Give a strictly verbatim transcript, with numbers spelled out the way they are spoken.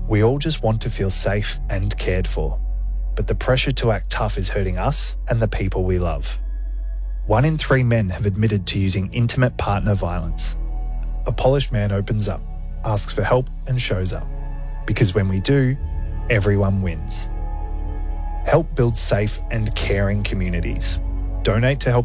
We all just want to feel safe and cared for, but the pressure to act tough is hurting us and the people we love. One in three men have admitted to using intimate partner violence. A polished man opens up, asks for help and shows up. Because when we do, everyone wins. Help build safe and caring communities. Donate to help